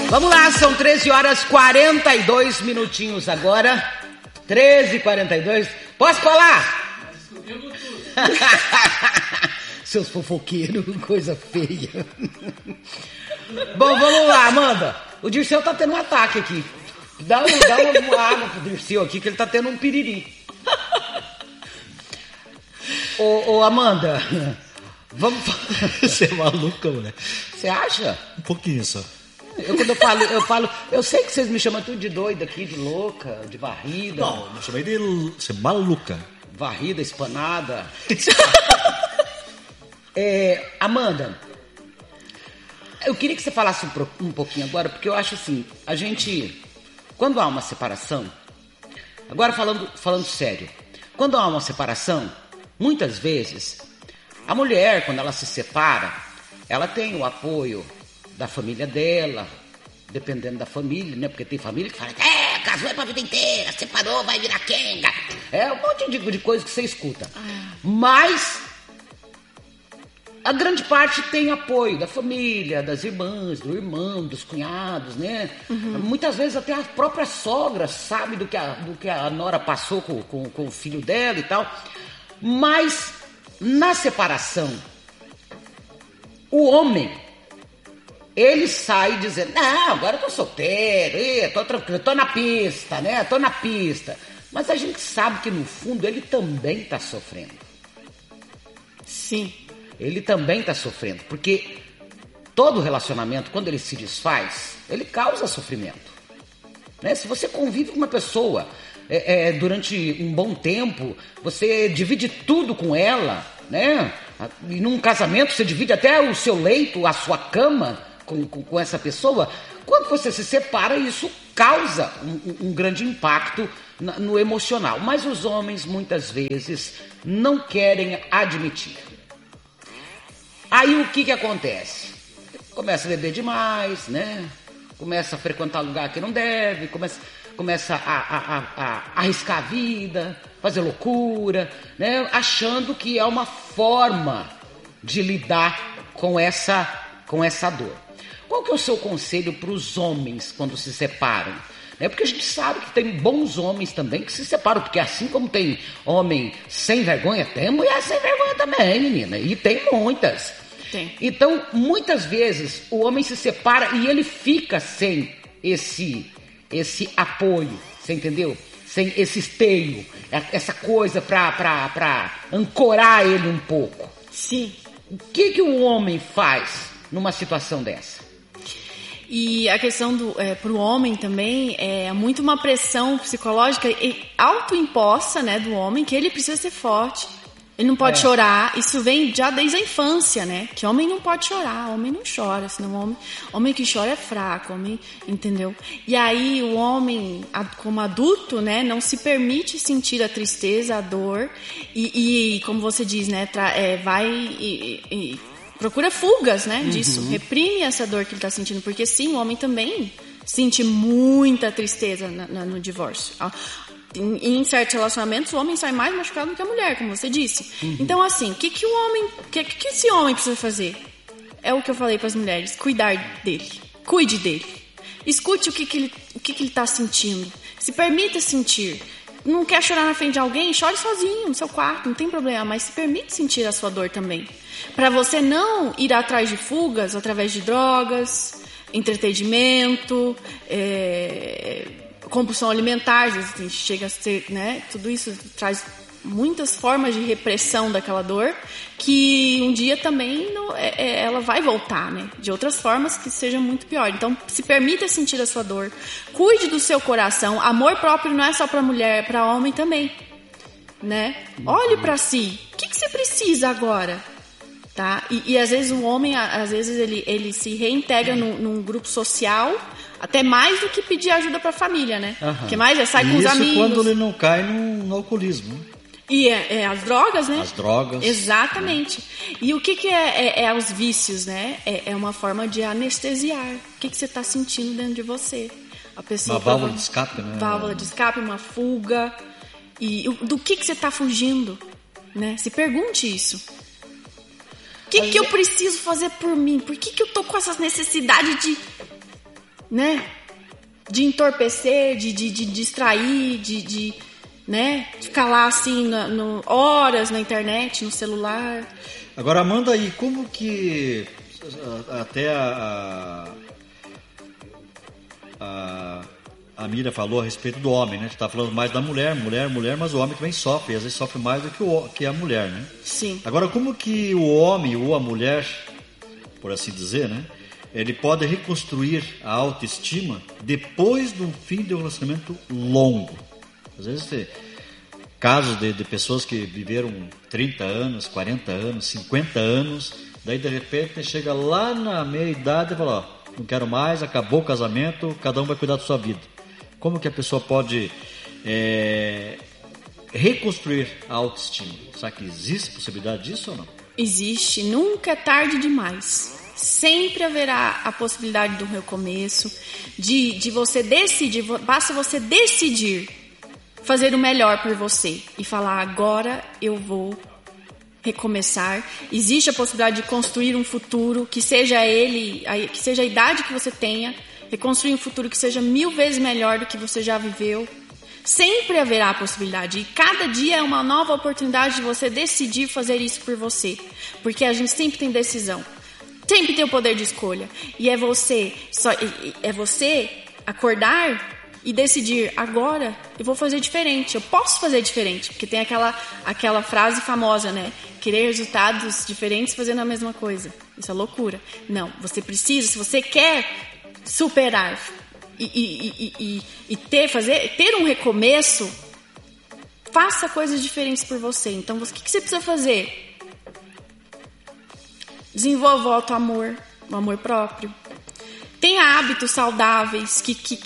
Vamos lá, são 13 horas 42 minutinhos agora. 13h42. Posso falar? Seus fofoqueiros, coisa feia. Bom, vamos lá, Amanda. O Dirceu tá tendo um ataque aqui. Dá uma água pro Dirceu aqui, que ele tá tendo um piriri. Ô, Amanda, vamos... Você é maluca, mulher. Você acha? Um pouquinho só. Quando eu falo, eu sei que vocês me chamam tudo de doida aqui, de louca, de varrida. Não, eu chamei de ser maluca. Varrida, espanada. Amanda, eu queria que você falasse um pouquinho agora, porque eu acho assim, a gente, quando há uma separação, agora falando sério, quando há uma separação, muitas vezes, a mulher, quando ela se separa, ela tem o apoio da família dela, dependendo da família, né? Porque tem família que fala, casou é pra vida inteira, separou, vai virar quenga. É um monte de coisa que você escuta. Mas a grande parte tem apoio da família, das irmãs, do irmão, dos cunhados, né? Uhum. Muitas vezes até a própria sogra sabe do que a nora passou com o filho dela e tal. Mas na separação, o homem, ele sai dizendo, não, agora eu tô solteiro, tô tranquilo, tô na pista, né? Tô na pista. Mas a gente sabe que no fundo ele também tá sofrendo. Sim. Ele também tá sofrendo, porque todo relacionamento, quando ele se desfaz, ele causa sofrimento. Né? Se você convive com uma pessoa durante um bom tempo, você divide tudo com ela, né? E num casamento você divide até o seu leito, a sua cama com essa pessoa. Quando você se separa, isso causa um grande impacto no emocional. Mas os homens, muitas vezes, não querem admitir. Aí o que acontece? Começa a beber demais, né? Começa a frequentar lugar que não deve, começa a arriscar a vida, fazer loucura, né? Achando que é uma forma de lidar com essa dor. Qual que é o seu conselho para os homens quando se separam? Porque a gente sabe que tem bons homens também que se separam, porque assim como tem homem sem vergonha, tem mulher sem vergonha também, menina, e tem muitas. Tem. Então, muitas vezes, o homem se separa e ele fica sem esse apoio, você entendeu? Sem esse esteio, essa coisa para ancorar ele um pouco. Sim. O que o homem faz numa situação dessa? E a questão pro homem também é muito uma pressão psicológica autoimposta, né, do homem, que ele precisa ser forte. Ele não pode chorar. Isso vem já desde a infância, né? Que homem não pode chorar, homem não chora, senão homem que chora é fraco, homem, entendeu? E aí o homem, como adulto, né, não se permite sentir a tristeza, a dor e como você diz, né, vai e procura fugas, né, disso, reprime essa dor que ele está sentindo, porque sim, o homem também sente muita tristeza no divórcio. Em certos relacionamentos, o homem sai mais machucado do que a mulher, como você disse. Então, assim, o que esse homem precisa fazer? É o que eu falei para as mulheres: cuidar dele, cuide dele, escute o que ele está sentindo, se permita sentir. Não quer chorar na frente de alguém? Chore sozinho no seu quarto, não tem problema, mas se permite sentir a sua dor também. Para você não ir atrás de fugas através de drogas, entretenimento, compulsão alimentar, às vezes chega a ser, né? Tudo isso traz muitas formas de repressão daquela dor, que um dia também ela vai voltar, né? De outras formas que seja muito pior. Então, se permita sentir a sua dor, cuide do seu coração. Amor próprio não é só para mulher, é para homem também, né? Olhe para si. O que você precisa agora? Tá? E às vezes o homem, às vezes ele se reintegra num grupo social, até mais do que pedir ajuda para a família, né? Porque mais sai com os amigos. Isso quando ele não cai no alcoolismo. E as drogas, né? As drogas. Exatamente. E o que é os vícios, né? É uma forma de anestesiar. O que você está sentindo dentro de você? A pessoa uma válvula de escape, né? Válvula de escape, uma fuga. E do que você está fugindo, né? Se pergunte isso. O que eu preciso fazer por mim? Por que eu tô com essas necessidades de né? De entorpecer, de distrair, né? De ficar lá assim horas na internet, no celular. Agora, Amanda, aí como que até a Mira falou a respeito do homem, né? A gente tá falando mais da mulher, mas o homem também sofre, e às vezes sofre mais do que a mulher, né? Sim. Agora, como que o homem ou a mulher, por assim dizer, né? Ele pode reconstruir a autoestima depois do fim de um relacionamento longo? Às vezes tem casos de pessoas que viveram 30 anos, 40 anos, 50 anos, daí de repente chega lá na meia-idade e fala, ó, não quero mais, acabou o casamento, cada um vai cuidar da sua vida. Como que a pessoa pode reconstruir a autoestima? Será que existe possibilidade disso ou não? Existe, nunca é tarde demais. Sempre haverá a possibilidade de um recomeço, de você decidir, basta você decidir fazer o melhor por você e falar, agora eu vou recomeçar. Existe a possibilidade de construir um futuro que seja que seja a idade que você tenha, reconstruir um futuro que seja 1000 vezes melhor do que você já viveu. Sempre haverá a possibilidade, e cada dia é uma nova oportunidade de você decidir fazer isso por você, porque a gente sempre tem decisão, sempre tem o poder de escolha, e é você acordar e decidir, agora eu vou fazer diferente, eu posso fazer diferente, porque tem aquela frase famosa, né? Querer resultados diferentes fazendo a mesma coisa. Isso é loucura. Não, você precisa, se você quer superar e ter um recomeço, faça coisas diferentes por você. Então, o que você precisa fazer? Desenvolva o auto-amor, o amor próprio. Tenha hábitos saudáveis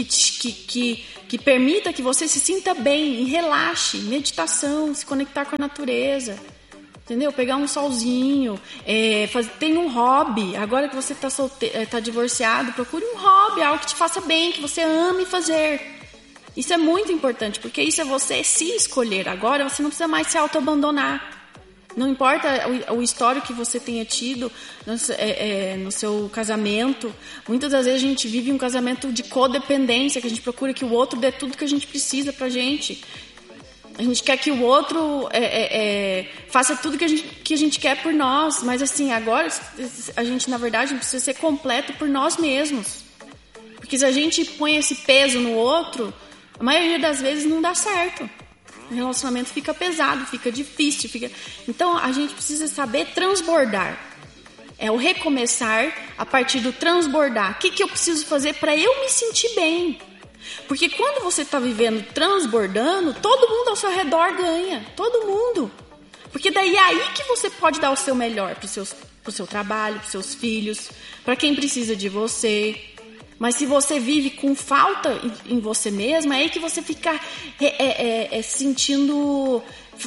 que permita que você se sinta bem e relaxe. Meditação, se conectar com a natureza. Entendeu? Pegar um solzinho, tem um hobby. Agora que você tá divorciado, procure um hobby, algo que te faça bem, que você ame fazer. Isso é muito importante, porque isso é você se escolher. Agora você não precisa mais se auto-abandonar. Não importa o histórico que você tenha tido no seu casamento. Muitas das vezes a gente vive um casamento de codependência, que a gente procura que o outro dê tudo que a gente precisa pra gente. A gente quer que o outro faça tudo que a gente quer por nós. Mas assim, agora a gente, na verdade, precisa ser completo por nós mesmos. Porque se a gente põe esse peso no outro, a maioria das vezes não dá certo. O relacionamento fica pesado, fica difícil. Então a gente precisa saber transbordar. É o recomeçar a partir do transbordar. O que eu preciso fazer para eu me sentir bem? Porque quando você está vivendo transbordando, todo mundo ao seu redor ganha. Todo mundo. Porque daí é aí que você pode dar o seu melhor para o seu trabalho, para os seus filhos, para quem precisa de você. Mas se você vive com falta em você mesma, é aí que você fica sentindo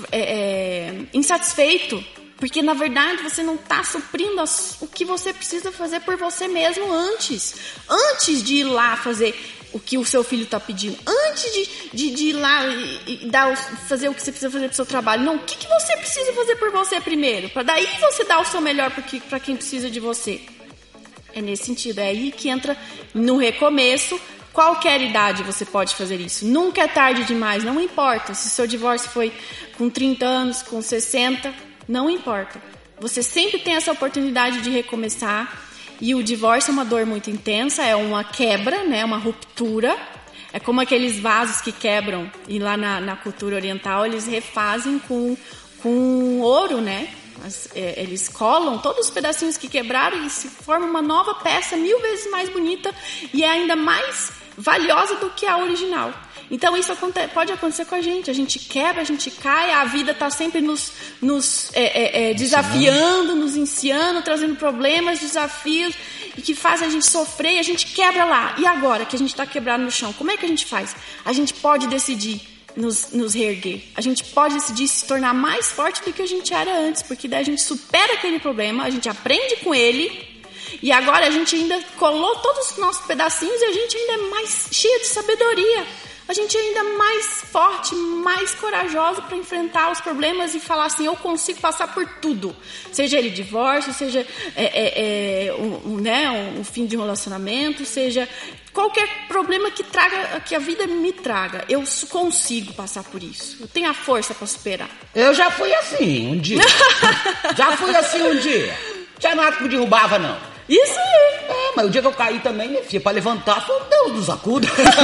insatisfeito. Porque, na verdade, você não está suprindo o que você precisa fazer por você mesmo antes. Antes de ir lá fazer o que o seu filho está pedindo. Antes de ir lá e fazer o que você precisa fazer para o seu trabalho. Não, o que você precisa fazer por você primeiro? Para daí você dar o seu melhor para quem precisa de você. É nesse sentido, é aí que entra no recomeço. Qualquer idade você pode fazer isso. Nunca é tarde demais, não importa. Se o seu divórcio foi com 30 anos, com 60, não importa. Você sempre tem essa oportunidade de recomeçar. E o divórcio é uma dor muito intensa, é uma quebra, né? Uma ruptura. É como aqueles vasos que quebram. E lá na cultura oriental eles refazem com ouro, né? Eles colam todos os pedacinhos que quebraram e se forma uma nova peça 1000 vezes mais bonita e é ainda mais valiosa do que a original. Então isso pode acontecer com a gente quebra, a gente cai, a vida está sempre nos desafiando, nos ensinando, trazendo problemas, desafios e que faz a gente sofrer e a gente quebra lá. E agora que a gente está quebrado no chão, como é que a gente faz? A gente pode decidir nos reerguer. A gente pode decidir se tornar mais forte do que a gente era antes, porque daí a gente supera aquele problema, a gente aprende com ele E agora a gente ainda colou todos os nossos pedacinhos e a gente ainda é mais cheia de sabedoria. A gente é ainda mais forte, mais corajosa para enfrentar os problemas e falar assim, eu consigo passar por tudo. Seja ele divórcio, seja um fim de um relacionamento, seja qualquer problema que a vida me traga. Eu consigo passar por isso. Eu tenho a força para superar. Eu já fui assim um dia. Tinha nada que me derrubava, não. Isso aí. Mas o dia que eu caí também, minha filha, pra levantar, foi Deus nos acuda.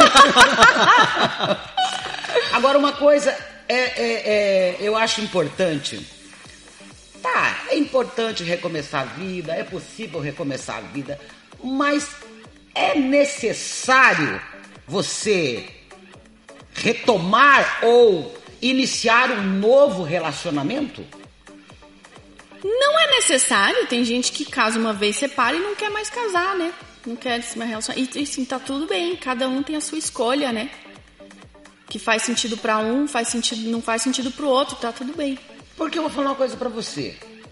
Agora, uma coisa eu acho importante. Tá, é importante recomeçar a vida, é possível recomeçar a vida, mas é necessário você retomar ou iniciar um novo relacionamento? Não é necessário, tem gente que casa uma vez, separa e não quer mais casar, né? Não quer se mais relacionar. E sim, tá tudo bem, cada um tem a sua escolha, né? Que faz sentido pra um, não faz sentido pro outro, tá tudo bem. Porque eu vou falar uma coisa pra você.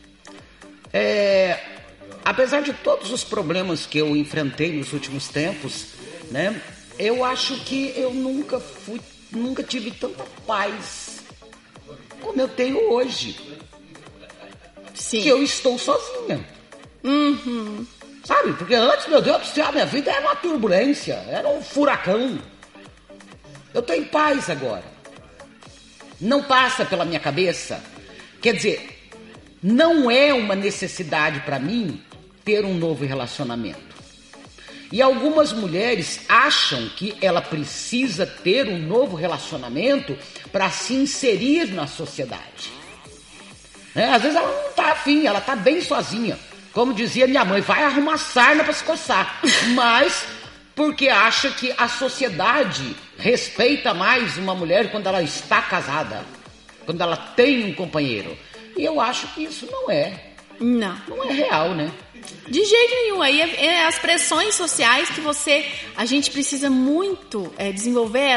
Apesar de todos os problemas que eu enfrentei nos últimos tempos, né? Eu acho que eu nunca tive tanta paz como eu tenho hoje. Sim. Que eu estou sozinha. Uhum. Sabe? Porque antes, meu Deus do céu, minha vida era uma turbulência, era um furacão. Eu estou em paz agora. Não passa pela minha cabeça. Quer dizer, não é uma necessidade para mim ter um novo relacionamento. E algumas mulheres acham que ela precisa ter um novo relacionamento para se inserir na sociedade. Às vezes ela não tá afim, ela tá bem sozinha. Como dizia minha mãe, vai arrumar sarna para se coçar. Mas porque acha que a sociedade respeita mais uma mulher quando ela está casada, quando ela tem um companheiro. E eu acho que isso não é real, né? De jeito nenhum. Aí é as pressões sociais que a gente precisa muito desenvolver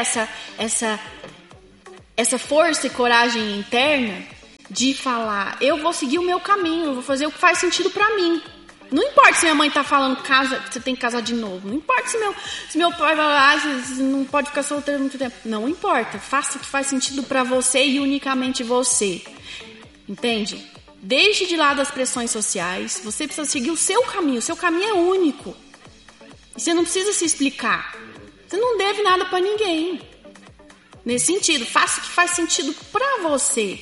essa força e coragem interna de falar, eu vou seguir o meu caminho, eu vou fazer o que faz sentido pra mim. Não importa se minha mãe tá falando casa, você tem que casar de novo. Não importa se meu pai vai lá, você não pode ficar solteiro muito tempo. Não importa, faça o que faz sentido pra você e unicamente você. Entende? Deixe de lado as pressões sociais, você precisa seguir o seu caminho é único. E você não precisa se explicar. Você não deve nada pra ninguém. Nesse sentido, faça o que faz sentido pra você.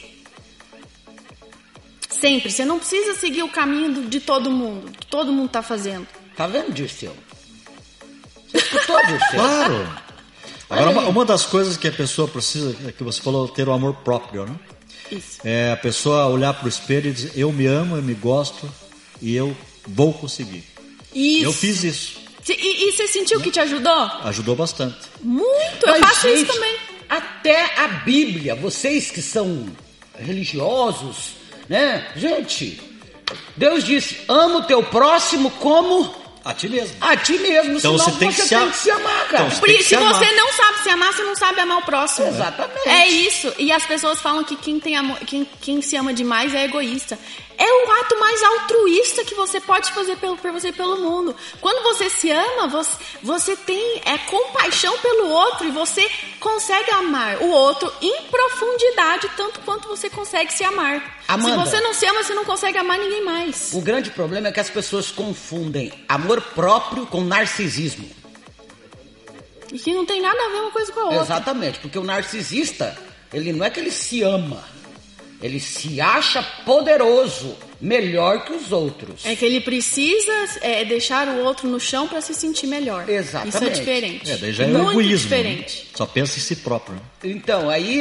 Sempre, você não precisa seguir o caminho de todo mundo, que todo mundo tá fazendo. Tá vendo, Dirceu? Você escutou, Dirceu? Claro. Agora, uma das coisas que a pessoa precisa, que você falou, ter o amor próprio, né? Isso. É a pessoa olhar pro espelho e dizer, eu me amo, eu me gosto e eu vou conseguir. Isso. Eu fiz isso. E você sentiu que te ajudou? Ajudou bastante. Muito, eu faço isso também. Até a Bíblia, vocês que são religiosos, né? Gente, Deus disse, ama o teu próximo como a ti mesmo. A ti mesmo, então senão você tem que se amar, cara. Então, se você não sabe se amar, você não sabe amar o próximo. Exatamente. É isso. E as pessoas falam que quem se ama demais é egoísta. É o ato mais altruísta que você pode fazer por você e pelo mundo. Quando você se ama, você tem compaixão pelo outro e você consegue amar o outro em profundidade, tanto quanto você consegue se amar. Amanda, se você não se ama, você não consegue amar ninguém mais. O grande problema é que as pessoas confundem amor próprio com narcisismo. E que não tem nada a ver uma coisa com a outra. Exatamente, porque o narcisista, ele não é que ele se ama. Ele se acha poderoso, melhor que os outros. É que ele precisa deixar o outro no chão para se sentir melhor. Exatamente. Isso é diferente. Daí já é muito egoísmo. Diferente. Né? Só pensa em si próprio. Então, aí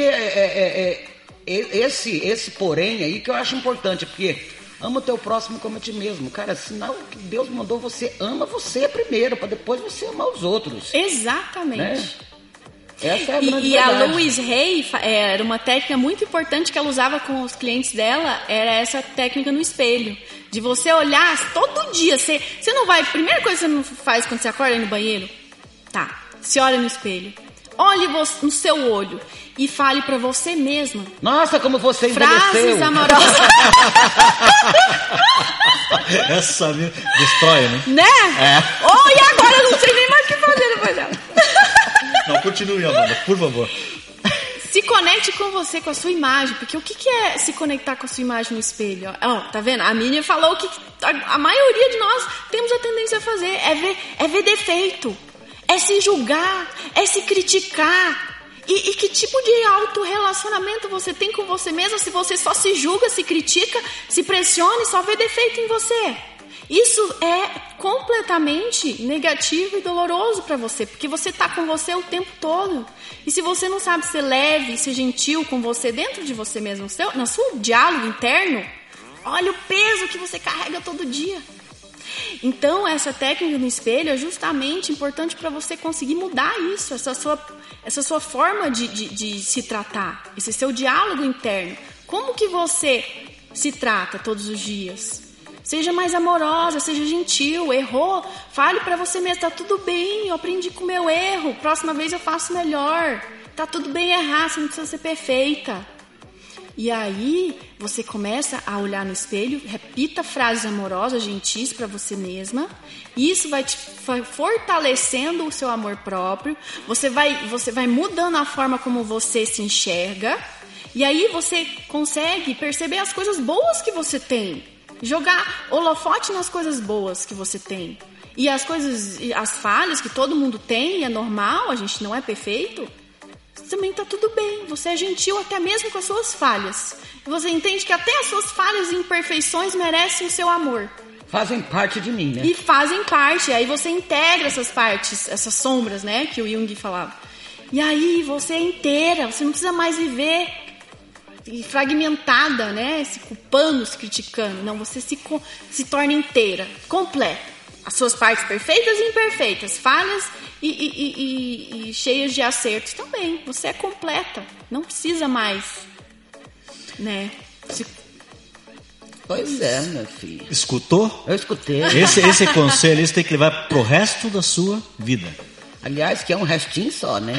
esse porém aí que eu acho importante, porque ama o teu próximo como a ti mesmo. Cara, sinal que Deus mandou você, ama você primeiro, para depois você amar os outros. Exatamente. Né? Essa é a grande e a verdade. Louise Hay era uma técnica muito importante que ela usava com os clientes dela, era essa técnica no espelho. De você olhar todo dia. Você não vai... Primeira coisa que você não faz quando você acorda no banheiro? Tá, se olha no espelho. Olhe no seu olho e fale pra você mesma. Nossa, como você envelheceu. Frases amorosas. Essa me destrói, né? Né? E agora eu não sei nem mais o que fazer depois dela. Não, continue, Amanda, por favor. Se conecte com você, com a sua imagem. Porque o que é se conectar com a sua imagem no espelho? Tá vendo? A Miriam falou que a maioria de nós temos a tendência a fazer. É ver defeito. É se julgar. É se criticar. E que tipo de autorrelacionamento você tem com você mesmo se você só se julga, se critica, se pressiona e só vê defeito em você? Isso é completamente negativo e doloroso para você, porque você está com você o tempo todo. E se você não sabe ser leve, ser gentil com você dentro de você mesmo, no seu diálogo interno, olha o peso que você carrega todo dia. Então, essa técnica no espelho é justamente importante para você conseguir mudar isso, essa sua forma de se tratar, esse seu diálogo interno. Como que você se trata todos os dias? Seja mais amorosa, seja gentil. Errou, fale pra você mesmo, tá tudo bem, eu aprendi com o meu erro, próxima vez eu faço melhor. Tá tudo bem errar, você não precisa ser perfeita. E aí, você começa a olhar no espelho, repita frases amorosas, gentis pra você mesma. Isso vai te fortalecendo o seu amor próprio. Você vai mudando a forma como você se enxerga. E aí você consegue perceber as coisas boas que você tem. Jogar holofote nas coisas boas que você tem. E as falhas que todo mundo tem, é normal, a gente não é perfeito, também tá tudo bem. Você é gentil até mesmo com as suas falhas. E você entende que até as suas falhas e imperfeições merecem o seu amor. Fazem parte de mim, né? E fazem parte. Aí você integra essas partes, essas sombras, né? Que o Jung falava. E aí você é inteira, você não precisa mais viver fragmentada, né? Se culpando, se criticando. Não, você se torna inteira, completa. As suas partes perfeitas e imperfeitas, falhas e cheias de acertos também. Você é completa, não precisa mais, né? Pois é, meu filho. Escutou? Eu escutei. Esse conselho você tem que levar pro resto da sua vida. Aliás, que é um restinho só, né?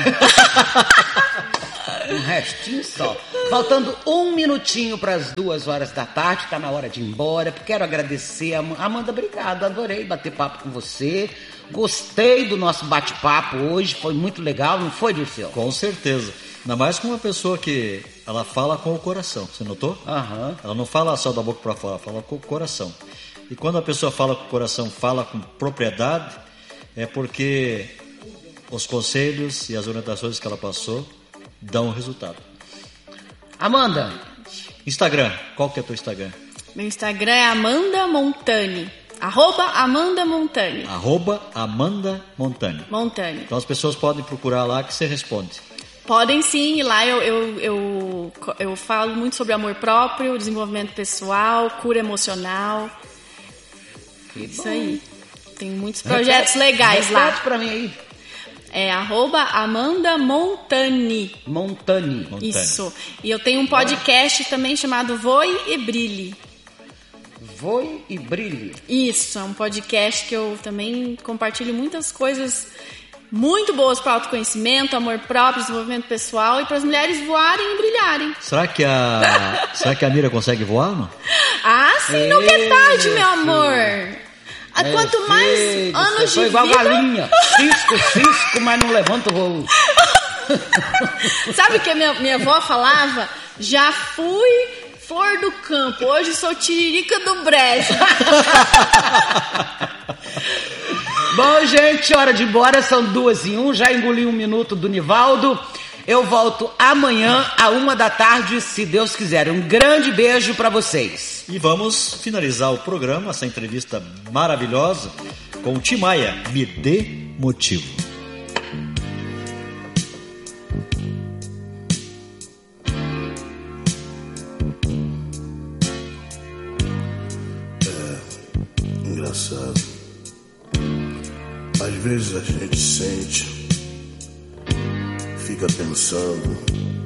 Um restinho só. Faltando 1 minutinho para as 2h da tarde, tá na hora de ir embora. Quero agradecer, Amanda, obrigado, adorei bater papo com você. Gostei do nosso bate-papo hoje, foi muito legal, não foi, Dirceu? Com certeza. Ainda mais com uma pessoa que ela fala com o coração, você notou? Aham. Ela não fala só da boca para fora, ela fala com o coração. E quando a pessoa fala com o coração, fala com propriedade, é porque os conselhos e as orientações que ela passou dão resultado. Amanda. Instagram, qual que é o teu Instagram? Meu Instagram é Amanda Montani. @Amanda Montani. @Amanda Montani. Montani. Então as pessoas podem procurar lá que você responde. Podem sim, e lá eu falo muito sobre amor próprio, desenvolvimento pessoal, cura emocional. Que isso bom. Aí. Tem muitos projetos legais lá. Repete pra mim aí. É @Amanda Montani. Montani. Isso. E eu tenho um podcast também chamado Voe e Brilhe. Voe e Brilhe. Isso, é um podcast que eu também compartilho muitas coisas muito boas para autoconhecimento, amor próprio, desenvolvimento pessoal e para as mulheres voarem e brilharem. Será que a Mira consegue voar, não? Ah, sim, não é tarde, meu amor. Quanto mais anos de vida... igual galinha. Cisco, mas não levanta o voo. Sabe o que minha avó falava? Já fui flor do campo, hoje sou tiririca do brejo. Bom, gente, hora de ir embora, são 2:01, já engoli 1 minuto do Nivaldo. Eu volto amanhã, 1h da tarde, se Deus quiser. Um grande beijo pra vocês. E vamos finalizar o programa, essa entrevista maravilhosa, com o Tim Maia, Me Dê Motivo. Engraçado. Às vezes a gente sente, fica pensando